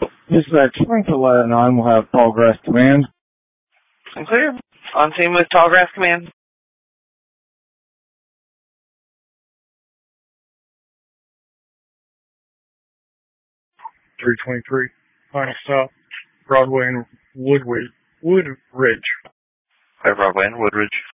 Dispatch Springfield 9 will have Tallgrass Command. I'm clear. On scene with Tallgrass Command. 323. Final stop. Broadway and Woodridge. By Broadway and Woodridge.